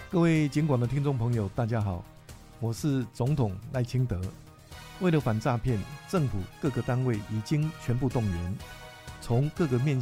各位警广的听众朋友，大家好，我是总统赖清德。为了反诈骗，政府各个单位已经全部动员，从各个面